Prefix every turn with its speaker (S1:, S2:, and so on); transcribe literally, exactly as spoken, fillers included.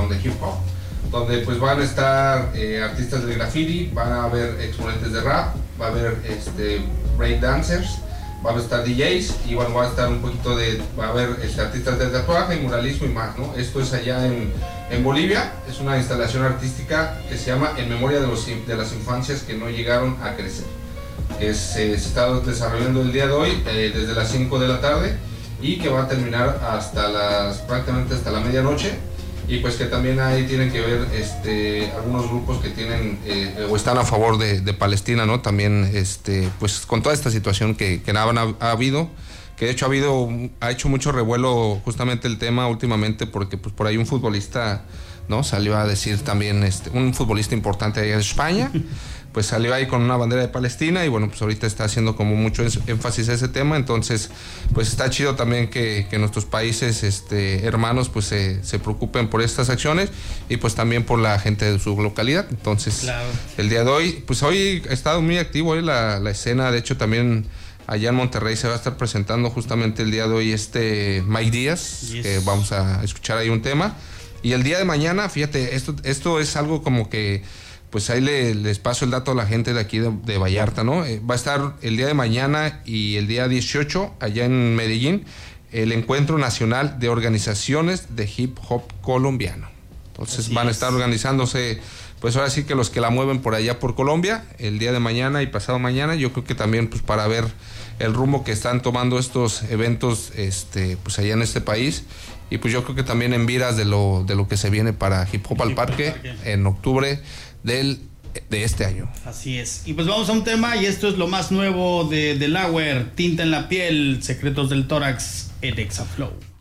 S1: perdón, de hip hop, donde pues van a estar eh, artistas del graffiti, van a haber exponentes de rap, va a haber este, break dancers, van a estar D Js y bueno, va a estar un poquito de, va a haber este, artistas de tatuaje, muralismo y más, ¿no? Esto es allá en, en Bolivia, es una instalación artística que se llama En Memoria de, los, de las Infancias que no llegaron a crecer. Es, eh, se está desarrollando el día de hoy eh, desde las cinco de la tarde y que va a terminar hasta las, prácticamente hasta la medianoche. Y pues que también ahí tienen que ver este, algunos grupos que tienen eh, o están a favor de, de Palestina, ¿no? También este, pues con toda esta situación que, que ha, ha habido, que de hecho ha habido, ha hecho mucho revuelo justamente el tema últimamente, porque pues por ahí un futbolista, ¿no? Salió a decir también, este, un futbolista importante allá de España, pues salió ahí con una bandera de Palestina y bueno, pues ahorita está haciendo como mucho énfasis a ese tema, entonces pues está chido también que, que nuestros países este, hermanos pues se, se preocupen por estas acciones y pues también por la gente de su localidad. Entonces claro, el día de hoy, pues hoy ha estado muy activo hoy la, la escena, de hecho también allá en Monterrey se va a estar presentando justamente el día de hoy este Mike Díaz, yes, que vamos a escuchar ahí un tema, y el día de mañana, fíjate, esto, esto es algo como que pues ahí le, les paso el dato a la gente de aquí de, de Vallarta, ¿no? Eh, va a estar el día de mañana y el día dieciocho allá en Medellín el Encuentro Nacional de Organizaciones de Hip Hop Colombiano. Entonces Así van a estar es. organizándose, pues ahora sí que los que la mueven por allá por Colombia, el día de mañana y pasado mañana, yo creo que también pues para ver el rumbo que están tomando estos eventos este, pues allá en este país. Y pues yo creo que también en viras de lo, de lo que se viene para Hip Hop al Parque en octubre del, de este año.
S2: Así es. Y pues vamos a un tema, y esto es lo más nuevo de Delaware, Tinta en la Piel, Secretos del Tórax, en Exaflow.